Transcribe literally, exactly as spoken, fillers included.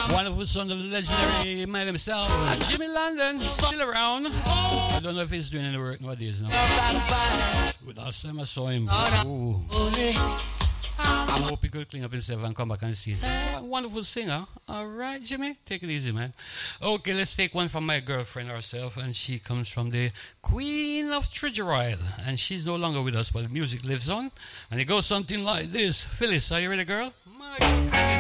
Wonderful son of the legendary man himself, Jimmy London, still around. I don't know if he's doing any work nowadays now. But last time I saw him, ooh. I hope he could clean up himself and come back and see it. What a wonderful singer. All right, Jimmy, take it easy, man. Okay, let's take one from my girlfriend herself, and she comes from the Queen of Treasuroil, and she's no longer with us, but the music lives on, and it goes something like this. Phyllis, are you ready, girl? My